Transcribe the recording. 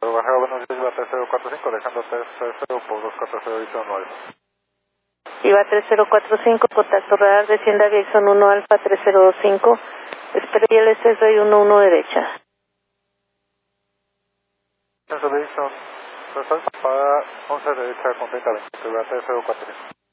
Bajeo, buenos días, iba 3045, dejando 360 por 240 Aviación 9. Iba 3045, contacto radar, descienda Aviación 1 Alfa 3025, espero y el exceso y 11 derecha. Aviación 3 Alfa, para 11 derecha con 3020, iba 3045.